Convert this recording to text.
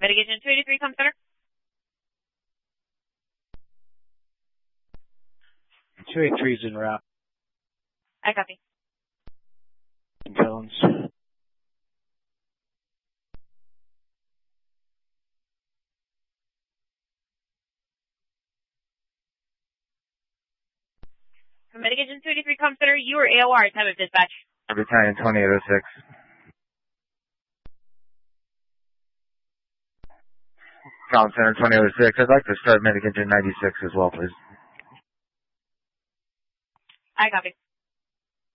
Mitigation 283, come center. 283 is en route. I copy. Jones. Mitigation 283, come center. You are AOR, time of dispatch. Battalion 2806. Ground Center 2806. I'd like to start Mitigation 96 as well, please. I copy.